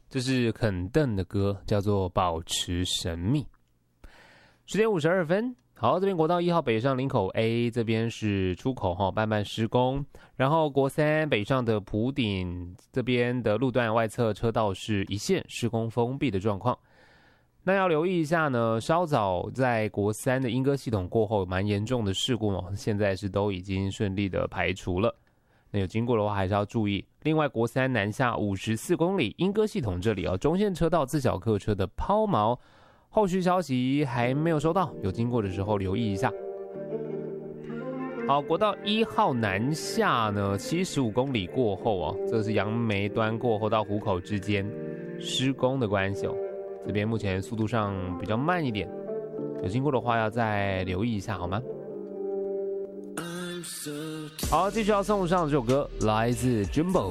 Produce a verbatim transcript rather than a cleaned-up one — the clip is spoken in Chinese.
这是肯邓的歌，叫做《保持神秘》。十点五十二分，好，这边国道一号北上林口 A 这边是出口哈，慢慢施工。然后国三北上的埔顶这边的路段外侧车道是一线施工封闭的状况。那要留意一下呢，稍早在国三的莺歌系统过后，蛮严重的事故哦，现在是都已经顺利的排除了。那有经过的话还是要注意。另外，国三南下五十四公里，莺歌系统这里哦，中线车道自小客车的抛锚，后续消息还没有收到，有经过的时候留意一下。好，国道一号南下呢，七十五公里过后哦，这是杨梅端过后到湖口之间施工的关系哦，这边目前速度上比较慢一点，有经过的话要再留意一下好吗？好，继续要送上这首歌，来自 Jumbo